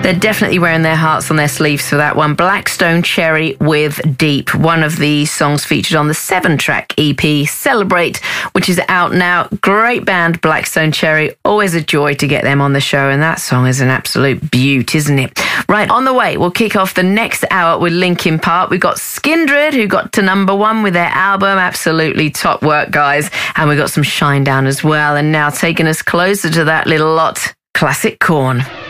They're definitely wearing their hearts on their sleeves for that one. Black Stone Cherry with Deep, one of the songs featured on the 7-track EP Celebrate, which is out now. Great band, Black Stone Cherry. Always a joy to get them on the show, and that song is an absolute beaut, isn't it? Right, on the way, we'll kick off the next hour with Linkin Park. We've got Skindred, who got to #1 with their album. Absolutely top work, guys. And we've got some Shinedown as well. And now taking us closer to that little lot, Classic Korn.